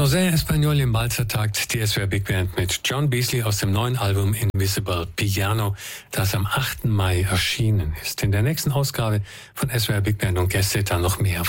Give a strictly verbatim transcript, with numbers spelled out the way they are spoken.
José Español im Walzer tagt die S W R Big Band mit John Beasley aus dem neuen Album Invisible Piano, das am achten Mai erschienen ist. In der nächsten Ausgabe von S W R Big Band und Gäste dann noch mehr